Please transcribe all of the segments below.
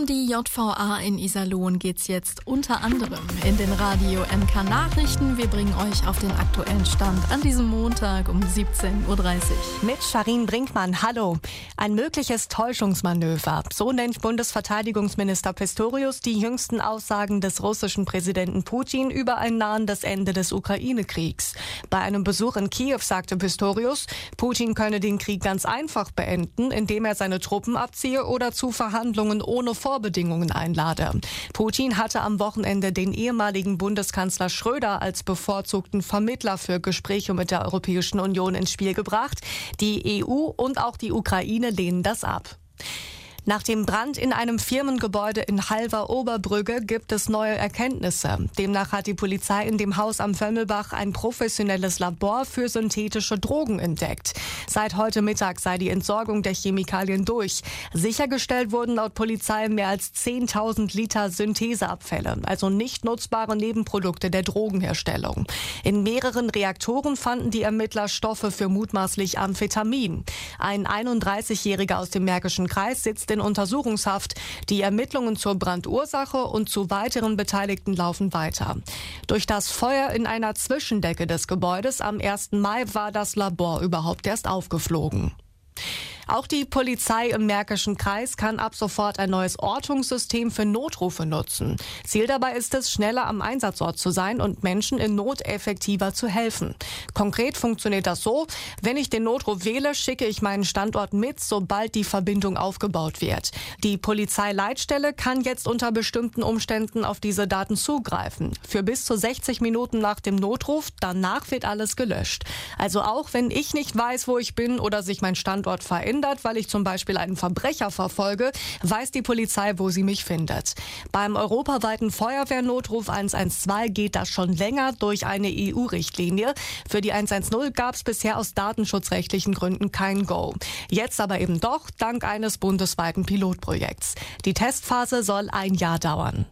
Um die JVA in Iserlohn geht's jetzt unter anderem in den Radio MK Nachrichten. Wir bringen euch auf den aktuellen Stand an diesem Montag um 17.30 Uhr. Mit Sharin Brinkmann, hallo. Ein mögliches Täuschungsmanöver. So nennt Bundesverteidigungsminister Pistorius die jüngsten Aussagen des russischen Präsidenten Putin über ein nahendes Ende des Ukraine-Kriegs. Bei einem Besuch in Kiew sagte Pistorius, Putin könne den Krieg ganz einfach beenden, indem er seine Truppen abziehe oder zu Verhandlungen ohne Vorbedingungen einlade. Putin hatte am Wochenende den ehemaligen Bundeskanzler Schröder als bevorzugten Vermittler für Gespräche mit der Europäischen Union ins Spiel gebracht. Die EU und auch die Ukraine lehnen das ab. Nach dem Brand in einem Firmengebäude in Halver-Oberbrügge gibt es neue Erkenntnisse. Demnach hat die Polizei in dem Haus am Vömmelbach ein professionelles Labor für synthetische Drogen entdeckt. Seit heute Mittag sei die Entsorgung der Chemikalien durch. Sichergestellt wurden laut Polizei mehr als 10.000 Liter Syntheseabfälle, also nicht nutzbare Nebenprodukte der Drogenherstellung. In mehreren Reaktoren fanden die Ermittler Stoffe für mutmaßlich Amphetamin. Ein 31-Jähriger aus dem Märkischen Kreis sitzt in Untersuchungshaft. Die Ermittlungen zur Brandursache und zu weiteren Beteiligten laufen weiter. Durch das Feuer in einer Zwischendecke des Gebäudes am 1. Mai war das Labor überhaupt erst aufgeflogen. Auch die Polizei im Märkischen Kreis kann ab sofort ein neues Ortungssystem für Notrufe nutzen. Ziel dabei ist es, schneller am Einsatzort zu sein und Menschen in Not effektiver zu helfen. Konkret funktioniert das so: Wenn ich den Notruf wähle, schicke ich meinen Standort mit, sobald die Verbindung aufgebaut wird. Die Polizeileitstelle kann jetzt unter bestimmten Umständen auf diese Daten zugreifen. Für bis zu 60 Minuten nach dem Notruf, danach wird alles gelöscht. Also auch wenn ich nicht weiß, wo ich bin oder sich mein Standort verändert, weil ich zum Beispiel einen Verbrecher verfolge, weiß die Polizei, wo sie mich findet. Beim europaweiten Feuerwehrnotruf 112 geht das schon länger durch eine EU-Richtlinie. Für die 110 gab es bisher aus datenschutzrechtlichen Gründen kein Go. Jetzt aber eben doch, dank eines bundesweiten Pilotprojekts. Die Testphase soll ein Jahr dauern.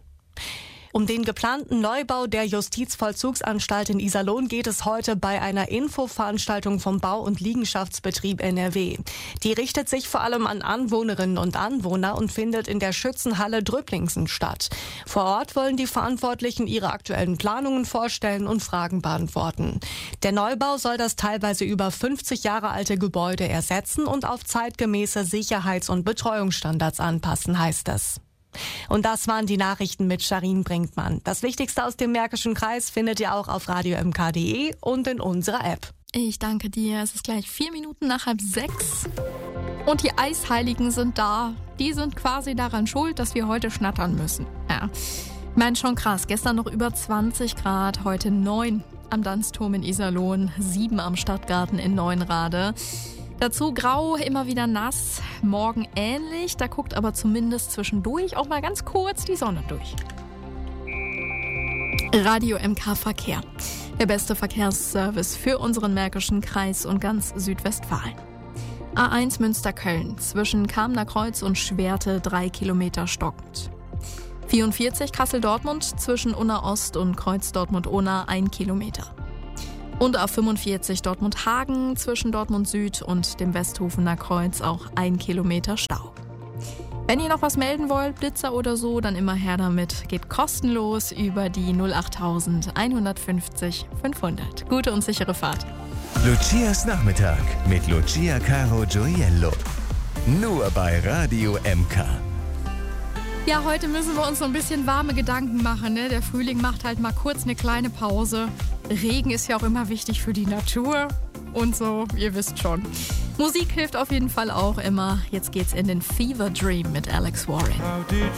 Um den geplanten Neubau der Justizvollzugsanstalt in Iserlohn geht es heute bei einer Infoveranstaltung vom Bau- und Liegenschaftsbetrieb NRW. Die richtet sich vor allem an Anwohnerinnen und Anwohner und findet in der Schützenhalle Drüpplingsen statt. Vor Ort wollen die Verantwortlichen ihre aktuellen Planungen vorstellen und Fragen beantworten. Der Neubau soll das teilweise über 50 Jahre alte Gebäude ersetzen und auf zeitgemäße Sicherheits- und Betreuungsstandards anpassen, heißt es. Und das waren die Nachrichten mit Sharin Brinkmann. Das Wichtigste aus dem Märkischen Kreis findet ihr auch auf radiomk.de und in unserer App. Ich danke dir. Es ist gleich 4 Minuten nach 5:30. Und die Eisheiligen sind da. Die sind quasi daran schuld, dass wir heute schnattern müssen. Ja, ich meine, schon krass. Gestern noch über 20 Grad, heute 9 am Danzturm in Iserlohn, 7 am Stadtgarten in Neuenrade. Dazu grau, immer wieder nass, morgen ähnlich, da guckt aber zumindest zwischendurch auch mal ganz kurz die Sonne durch. Radio MK Verkehr, der beste Verkehrsservice für unseren Märkischen Kreis und ganz Südwestfalen. A1 Münster-Köln, zwischen Kamener Kreuz und Schwerte 3 Kilometer stockend. 44 Kassel-Dortmund, zwischen Unna Ost und Kreuz Dortmund-Unna 1 Kilometer. Und auf 45 Dortmund-Hagen zwischen Dortmund Süd und dem Westhofener Kreuz auch 1 Kilometer Stau. Wenn ihr noch was melden wollt, Blitzer oder so, dann immer her damit. Geht kostenlos über die 08000 150 500. Gute und sichere Fahrt. Lucias Nachmittag mit Lucia Caro Gioiello. Nur bei Radio MK. Ja, heute müssen wir uns so ein bisschen warme Gedanken machen, ne? Der Frühling macht halt mal kurz eine kleine Pause. Regen ist ja auch immer wichtig für die Natur und so, ihr wisst schon. Musik hilft auf jeden Fall auch immer. Jetzt geht's in den Fever Dream mit Alex Warren.